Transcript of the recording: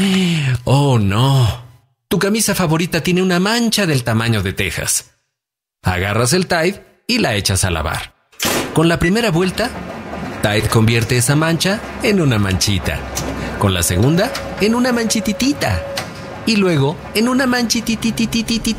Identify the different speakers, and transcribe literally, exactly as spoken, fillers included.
Speaker 1: Oh, no. Tu camisa favorita tiene una mancha del tamaño de Texas. Agarras el Tide y la echas a lavar. Con la primera vuelta, Tide convierte esa mancha en una manchita. Con la segunda, en una manchititita. Y luego, en una manchitititititita.